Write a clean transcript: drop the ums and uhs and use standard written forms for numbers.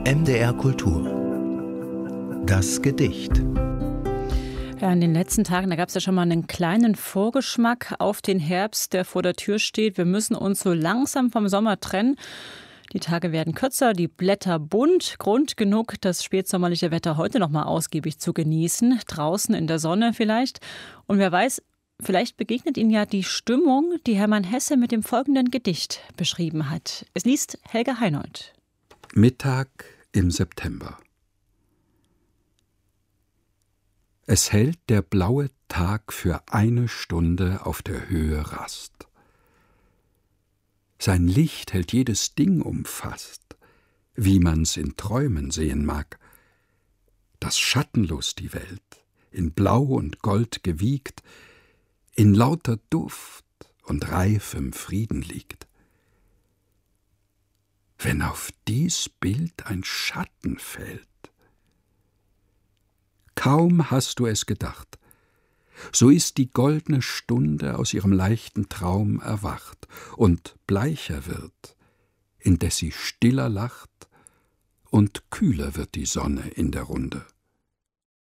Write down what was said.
MDR Kultur. Das Gedicht. Ja, in den letzten Tagen, da gab es ja schon mal einen kleinen Vorgeschmack auf den Herbst, der vor der Tür steht. Wir müssen uns so langsam vom Sommer trennen. Die Tage werden kürzer, die Blätter bunt. Grund genug, das spätsommerliche Wetter heute noch mal ausgiebig zu genießen. Draußen in der Sonne vielleicht. Und wer weiß, vielleicht begegnet Ihnen ja die Stimmung, die Hermann Hesse mit dem folgenden Gedicht beschrieben hat. Es liest Helga Heinold. Mittag im September. Es hält der blaue Tag für eine Stunde auf der Höhe Rast. Sein Licht hält jedes Ding umfasst, wie man's in Träumen sehen mag, dass schattenlos die Welt, in Blau und Gold gewiegt, in lauter Duft und reifem Frieden liegt. Wenn auf dies Bild ein Schatten fällt, kaum hast du es gedacht, so ist die goldne Stunde aus ihrem leichten Traum erwacht und bleicher wird, indes sie stiller lacht, und kühler wird die Sonne in der Runde.